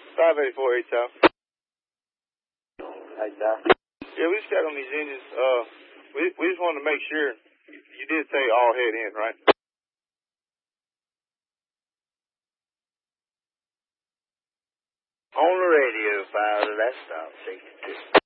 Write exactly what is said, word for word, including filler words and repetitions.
five eighty-four H Top. Hey, Doc. Yeah, we just got on these engines. Uh, we we just wanted to make sure you did say all head in, right? On the radio, fire, that's not safety.